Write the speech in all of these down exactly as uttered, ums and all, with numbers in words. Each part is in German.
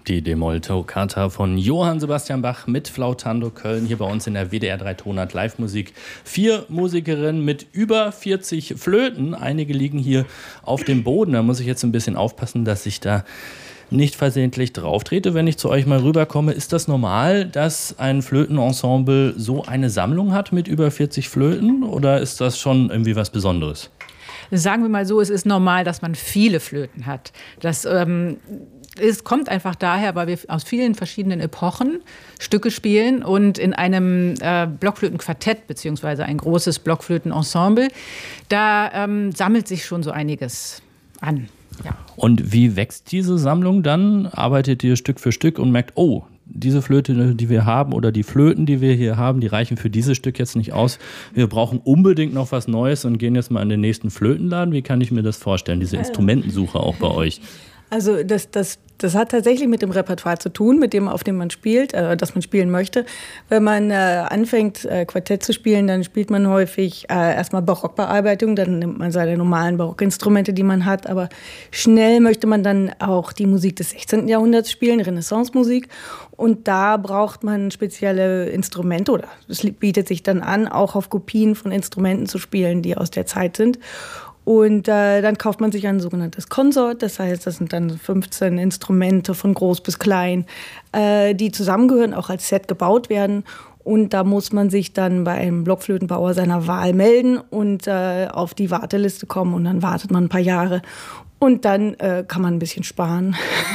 Die D-Moll-Toccata von Johann Sebastian Bach mit Flautando Köln hier bei uns in der W D R drei Tonart Live-Musik. Vier Musikerinnen mit über vierzig Flöten. Einige liegen hier auf dem Boden. Da muss ich jetzt ein bisschen aufpassen, dass ich da nicht versehentlich drauf trete, wenn ich zu euch mal rüberkomme. Ist das normal, dass ein Flötenensemble so eine Sammlung hat mit über vierzig Flöten? Oder ist das schon irgendwie was Besonderes? Sagen wir mal so, es ist normal, dass man viele Flöten hat. Das ähm, es kommt einfach daher, weil wir aus vielen verschiedenen Epochen Stücke spielen und in einem äh, Blockflötenquartett beziehungsweise ein großes Blockflötenensemble, da ähm, sammelt sich schon so einiges an. Ja. Und wie wächst diese Sammlung dann? Arbeitet ihr Stück für Stück und merkt, oh, diese Flöte, die wir haben oder die Flöten, die wir hier haben, die reichen für dieses Stück jetzt nicht aus. Wir brauchen unbedingt noch was Neues und gehen jetzt mal in den nächsten Flötenladen. Wie kann ich mir das vorstellen, diese Instrumentensuche auch bei euch? Also das, das, das hat tatsächlich mit dem Repertoire zu tun, mit dem, auf dem man spielt, äh, das man spielen möchte. Wenn man äh, anfängt, äh, Quartett zu spielen, dann spielt man häufig äh, erstmal Barockbearbeitung, dann nimmt man seine normalen Barockinstrumente, die man hat, aber schnell möchte man dann auch die Musik des sechzehnten Jahrhunderts spielen, Renaissance-Musik. Und da braucht man spezielle Instrumente, oder es bietet sich dann an, auch auf Kopien von Instrumenten zu spielen, die aus der Zeit sind. Und äh, dann kauft man sich ein sogenanntes Consort, das heißt, das sind dann fünfzehn Instrumente von groß bis klein, äh, die zusammengehören, auch als Set gebaut werden. Und da muss man sich dann bei einem Blockflötenbauer seiner Wahl melden und äh, auf die Warteliste kommen. Und dann wartet man ein paar Jahre und dann äh, kann man ein bisschen sparen.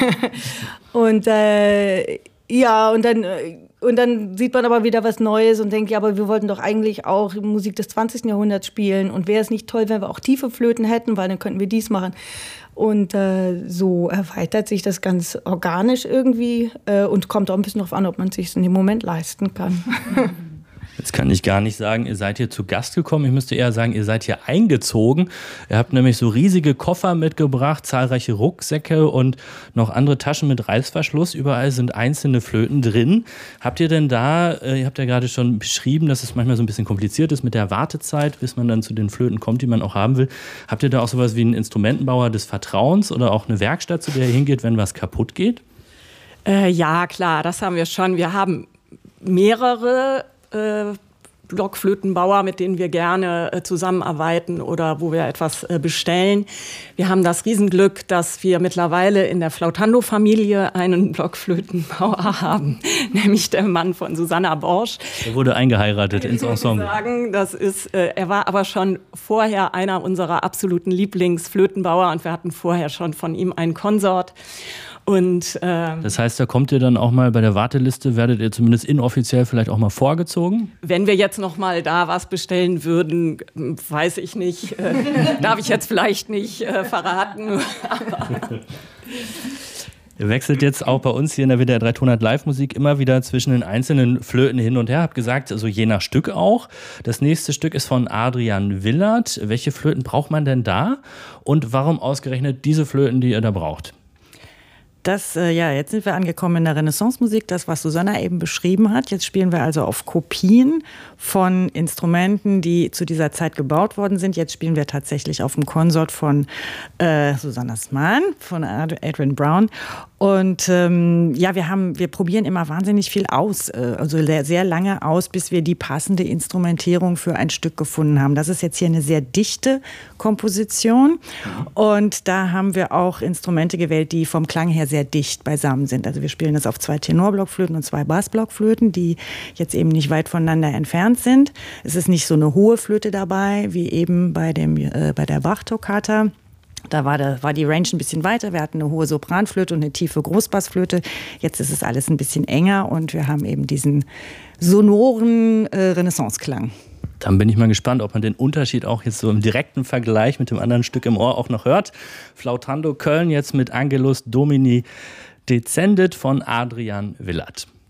und äh, ja, und dann... Äh, Und dann sieht man aber wieder was Neues und denkt, ja, aber wir wollten doch eigentlich auch Musik des zwanzigsten Jahrhunderts spielen. Und wäre es nicht toll, wenn wir auch tiefe Flöten hätten, weil dann könnten wir dies machen. Und äh, so erweitert sich das ganz organisch irgendwie äh, und kommt auch ein bisschen darauf an, ob man es sich in dem Moment leisten kann. Jetzt kann ich gar nicht sagen, ihr seid hier zu Gast gekommen. Ich müsste eher sagen, ihr seid hier eingezogen. Ihr habt nämlich so riesige Koffer mitgebracht, zahlreiche Rucksäcke und noch andere Taschen mit Reißverschluss. Überall sind einzelne Flöten drin. Habt ihr denn da, ihr habt ja gerade schon beschrieben, dass es manchmal so ein bisschen kompliziert ist mit der Wartezeit, bis man dann zu den Flöten kommt, die man auch haben will. Habt ihr da auch sowas wie einen Instrumentenbauer des Vertrauens oder auch eine Werkstatt, zu der ihr hingeht, wenn was kaputt geht? Äh, ja, klar, das haben wir schon. Wir haben mehrere Äh, Blockflötenbauer, mit denen wir gerne äh, zusammenarbeiten oder wo wir etwas äh, bestellen. Wir haben das Riesenglück, dass wir mittlerweile in der Flautando-Familie einen Blockflötenbauer haben, nämlich der Mann von Susanna Borsch. Er wurde eingeheiratet ins Ensemble. Sagen, das ist, äh, er war aber schon vorher einer unserer absoluten Lieblingsflötenbauer und wir hatten vorher schon von ihm einen Consort. Und, ähm, das heißt, da kommt ihr dann auch mal bei der Warteliste, werdet ihr zumindest inoffiziell vielleicht auch mal vorgezogen? Wenn wir jetzt noch mal da was bestellen würden, weiß ich nicht. Äh, darf ich jetzt vielleicht nicht äh, verraten. Ihr wechselt jetzt auch bei uns hier in der W D R drei Tonart Live-Musik immer wieder zwischen den einzelnen Flöten hin und her. Habt gesagt, also je nach Stück auch. Das nächste Stück ist von Adrian Willert. Welche Flöten braucht man denn da? Und warum ausgerechnet diese Flöten, die ihr da braucht? Das, äh, ja, jetzt sind wir angekommen in der Renaissance-Musik, das, was Susanna eben beschrieben hat. Jetzt spielen wir also auf Kopien von Instrumenten, die zu dieser Zeit gebaut worden sind. Jetzt spielen wir tatsächlich auf dem Consort von äh, Susannas Mann, von Adrian Brown. Und ähm, ja, wir haben, wir probieren immer wahnsinnig viel aus, äh, also sehr lange aus, bis wir die passende Instrumentierung für ein Stück gefunden haben. Das ist jetzt hier eine sehr dichte Komposition. Und da haben wir auch Instrumente gewählt, die vom Klang her sehr dicht beisammen sind. Also wir spielen das auf zwei Tenorblockflöten und zwei Bassblockflöten, die jetzt eben nicht weit voneinander entfernt sind. Es ist nicht so eine hohe Flöte dabei, wie eben bei, dem, äh, bei der Bach-Toccata. Da war, der, war die Range ein bisschen weiter. Wir hatten eine hohe Sopranflöte und eine tiefe Großbassflöte. Jetzt ist es alles ein bisschen enger und wir haben eben diesen sonoren äh, Renaissance-Klang. Dann bin ich mal gespannt, ob man den Unterschied auch jetzt so im direkten Vergleich mit dem anderen Stück im Ohr auch noch hört. Flautando Köln jetzt mit Angelus Domini Descendit von Adrian Willert.